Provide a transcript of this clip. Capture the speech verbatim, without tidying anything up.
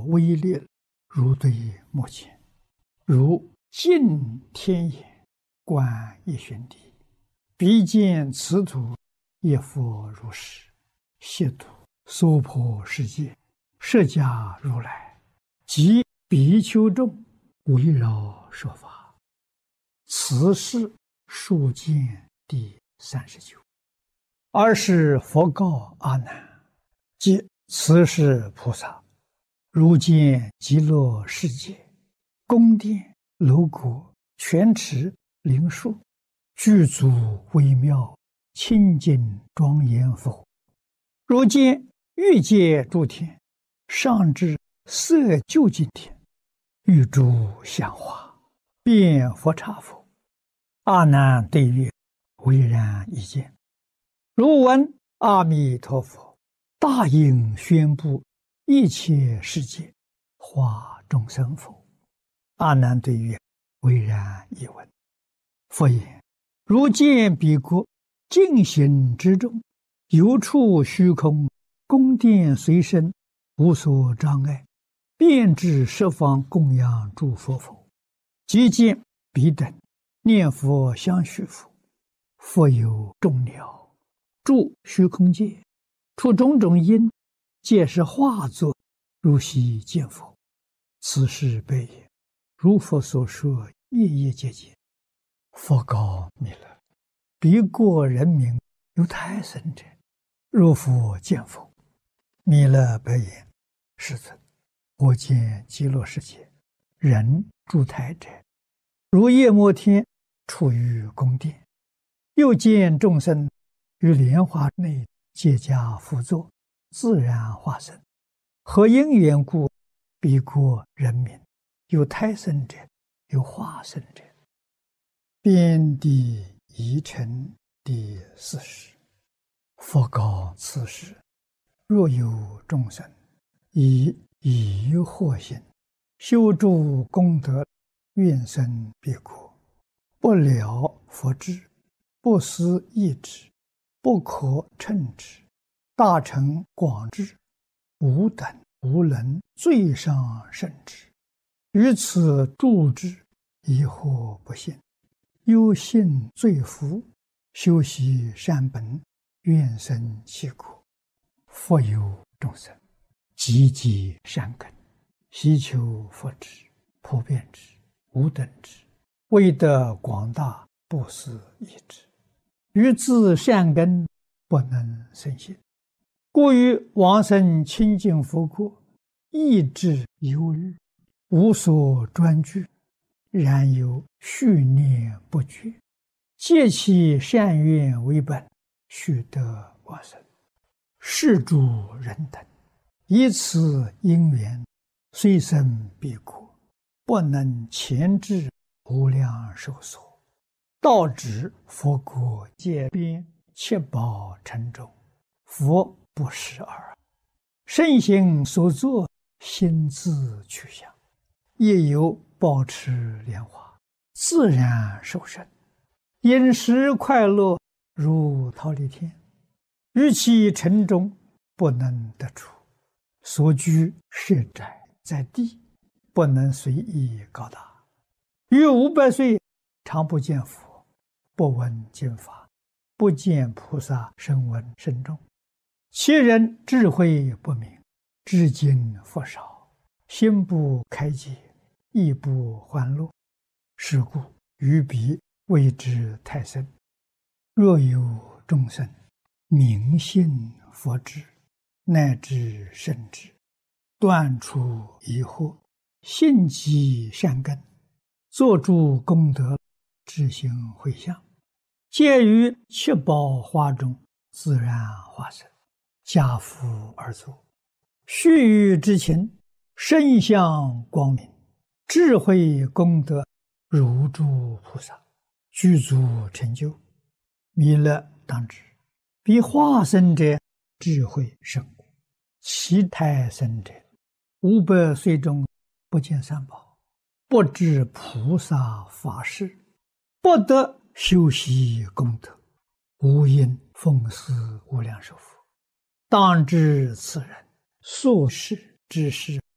威烈，如对目前，如近天眼，观一玄地，鼻见此土，亦复如是。亵渎娑婆世界，释迦如来及比丘众围绕说法。此是数见第三十九。尔时佛告阿难：即此是菩萨，如见极乐世界，宫殿楼阁、泉池灵树，具足微妙，清净庄严否？如见欲界诸天，上至色究竟天，欲诸香花，遍佛刹否？阿难对曰：唯然一见。如闻阿弥陀佛大应宣布一切世界化众生否？阿难对曰：唯然一闻。佛言：如见彼国净行之中，有处虚空，宫殿随身，无所障碍，遍至十方供养诸佛否？即见彼等念佛相续佛，复有众鸟住虚空界，出种种因，皆是化作，如昔见佛。此事悲也。如佛所说，夜夜皆见。佛告弥勒：彼国人民有胎生者，若复见否？弥勒白言：世尊，我见极乐世界人住胎者，如夜摩天处于宫殿，又见众生于莲花内结跏趺坐，自然化身。何因缘故？彼国人民有胎生者，有化身者。遍地疑尘第四十。佛告此时：若有众生以疑惑心修诸功德，愿生彼国，不了佛智，不思议之，不可称之，大乘广智，无等无能，最上甚至。于此住之，疑惑不信，忧信罪福，修习善本，愿生其国。复有众生积积善根，希求佛智，普遍之，无等之，为得广大，不思议之。于自善根不能生信，故于往生清净佛国，意志忧虑，无所专具，然有续念不绝，借其善愿为本，须得往生。是诸人等以此因缘，虽生彼国，不能前至无量寿所，到止佛国界边，七宝城中，佛不识尔。身行所作，心自去向，亦有保持莲花，自然受生，饮食快乐，如忉利天。于其城中不能得出，所居设宅在地，不能随意高大。于五百岁常不见佛，不闻经法，不见菩萨声闻甚众。其人智慧不明，知经佛少，心不开解，意不欢乐。是故于彼谓之胎生。若有众生明信佛智，乃至圣智，断除疑惑，信积善根，作诸功德，知行回向，皆于七宝花中自然化身，家父而坐，须臾之情，身相光明，智慧功德如诸菩萨，具足成就。弥勒当知，彼化身者智慧甚广，其胎生者五百岁中不见三宝，不知菩萨法事，不得修习功德，无因奉事无量寿佛。当知此人所事之事